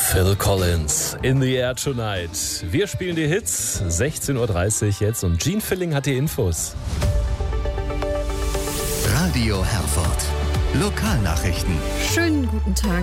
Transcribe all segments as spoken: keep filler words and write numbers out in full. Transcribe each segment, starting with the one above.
Phil Collins, In the Air Tonight. Wir spielen die Hits, sechzehn Uhr dreißig jetzt und Gene Filling hat die Infos. Radio Herford. Lokalnachrichten. Schönen guten Tag.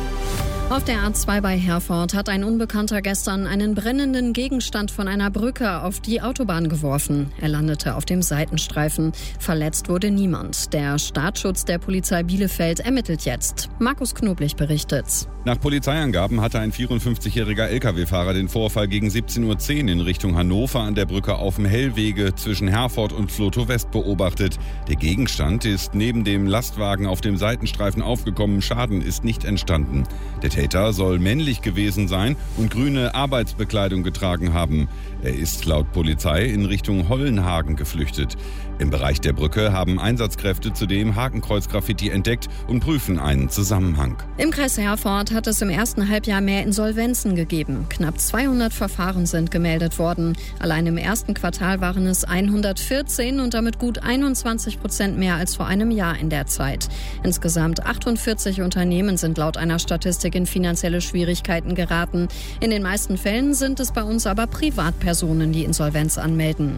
Auf der A zwei bei Herford hat ein Unbekannter gestern einen brennenden Gegenstand von einer Brücke auf die Autobahn geworfen. Er landete auf dem Seitenstreifen. Verletzt wurde niemand. Der Staatsschutz der Polizei Bielefeld ermittelt jetzt. Markus Knoblich berichtet. Nach Polizeiangaben hatte ein vierundfünfzigjähriger L K W-Fahrer den Vorfall gegen siebzehn Uhr zehn in Richtung Hannover an der Brücke auf dem Hellwege zwischen Herford und Flotow West beobachtet. Der Gegenstand ist neben dem Lastwagen auf dem Seitenstreifen aufgekommen. Schaden ist nicht entstanden. Der Täter soll männlich gewesen sein und grüne Arbeitsbekleidung getragen haben. Er ist laut Polizei in Richtung Hollenhagen geflüchtet. Im Bereich der Brücke haben Einsatzkräfte zudem Hakenkreuz-Graffiti entdeckt und prüfen einen Zusammenhang. Im Kreis Herford hat es im ersten Halbjahr mehr Insolvenzen gegeben. Knapp zweihundert Verfahren sind gemeldet worden. Allein im ersten Quartal waren es hundertvierzehn und damit gut einundzwanzig Prozent mehr als vor einem Jahr in der Zeit. Insgesamt achtundvierzig Unternehmen sind laut einer Statistik in finanzielle Schwierigkeiten geraten. In den meisten Fällen sind es bei uns aber Privatpersonen, die Insolvenz anmelden.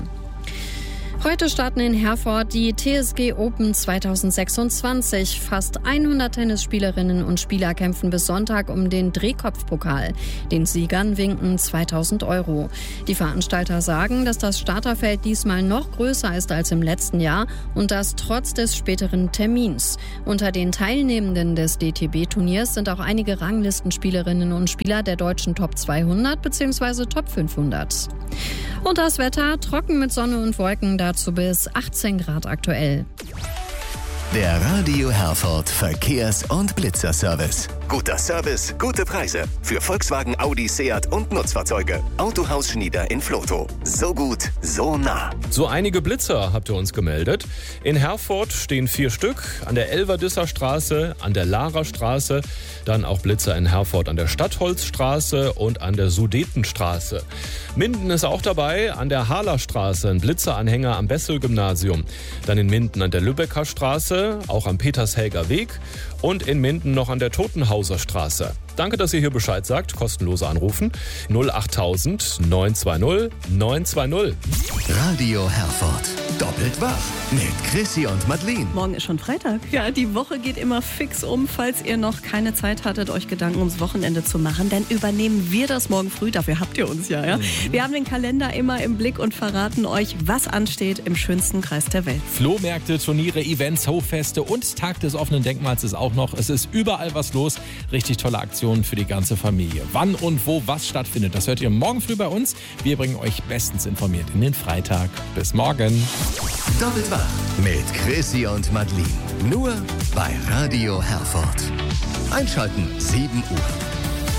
Heute starten in Herford die T S G Open zweitausendsechsundzwanzig. Fast hundert Tennisspielerinnen und Spieler kämpfen bis Sonntag um den Drehkopfpokal. Den Siegern winken zweitausend Euro. Die Veranstalter sagen, dass das Starterfeld diesmal noch größer ist als im letzten Jahr und das trotz des späteren Termins. Unter den Teilnehmenden des D T B-Turniers sind auch einige Ranglistenspielerinnen und Spieler der deutschen Top zweihundert bzw. Top fünfhundert. Und das Wetter trocken mit Sonne und Wolken, dazu bis achtzehn Grad aktuell. Der Radio Herford Verkehrs- und Blitzerservice. Guter Service, gute Preise. Für Volkswagen, Audi, Seat und Nutzfahrzeuge. Autohaus Schnieder in Flotow. So gut, so nah. So einige Blitzer habt ihr uns gemeldet. In Herford stehen vier Stück, an der Elverdisser Straße, an der Lahrer Straße, dann auch Blitzer in Herford an der Stadtholzstraße und an der Sudetenstraße. Minden ist auch dabei, an der Harler Straße, ein Blitzeranhänger am Bessel-Gymnasium. Dann in Minden an der Lübecker Straße, auch am Petershelger Weg und in Minden noch an der Totenhauser Straße. Danke, dass ihr hier Bescheid sagt. Kostenlos anrufen. null achttausend neunhundertzweißig neunhundertzweißig. Radio Herford. Doppelt wach mit Chrissy und Madeleine. Morgen ist schon Freitag. Ja, die Woche geht immer fix um. Falls ihr noch keine Zeit hattet, euch Gedanken ums Wochenende zu machen, dann übernehmen wir das morgen früh. Dafür habt ihr uns ja, ja. Mhm. Wir haben den Kalender immer im Blick und verraten euch, was ansteht im schönsten Kreis der Welt. Flohmärkte, Turniere, Events, Hoffeste und Tag des offenen Denkmals ist auch noch. Es ist überall was los. Richtig tolle Aktionen für die ganze Familie. Wann und wo was stattfindet, das hört ihr morgen früh bei uns. Wir bringen euch bestens informiert in den Freitag. Bis morgen. Doppelt wach mit Chrissy und Madeleine. Nur bei Radio Herford. Einschalten, sieben Uhr.